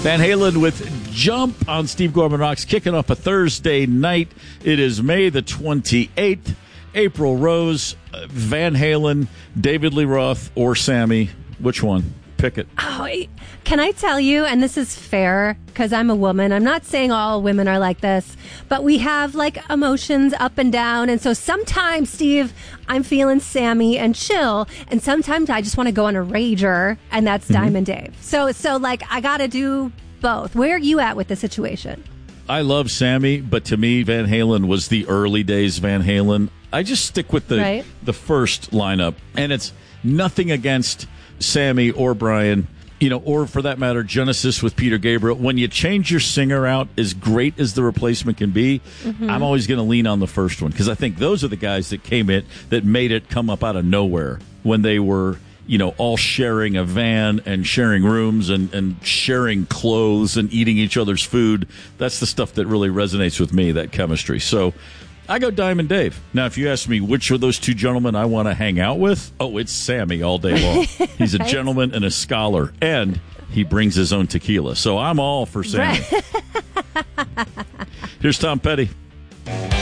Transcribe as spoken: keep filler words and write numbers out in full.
Van Halen with Jump on Steve Gorman Rocks, kicking off a Thursday night. It is May the twenty-eighth. April Rose, Van Halen, David Lee Roth, or Sammy. Which one? Pick it. Oh, can I tell you, and this is fair because I'm a woman. I'm not saying all women are like this, but we have like emotions up and down. And so sometimes, Steve, I'm feeling Sammy and chill. And sometimes I just want to go on a rager, and that's mm-hmm. Diamond Dave. So, so like, I got to do both. Where are you at with the situation? I love Sammy, but to me, Van Halen was the early days Van Halen. I just stick with the right. the first lineup, and it's nothing against Sammy or Brian, you know, or for that matter, Genesis with Peter Gabriel. When you change your singer out, as great as the replacement can be, mm-hmm. I'm always going to lean on the first one because I think those are the guys that came in that made it come up out of nowhere when they were, you know, all sharing a van and sharing rooms and, and sharing clothes and eating each other's food. That's the stuff that really resonates with me, that chemistry. So I go Diamond Dave. Now, if you ask me which of those two gentlemen I want to hang out with, oh, it's Sammy all day long. He's a gentleman and a scholar, and he brings his own tequila. So I'm all for Sammy. Right. Here's Tom Petty.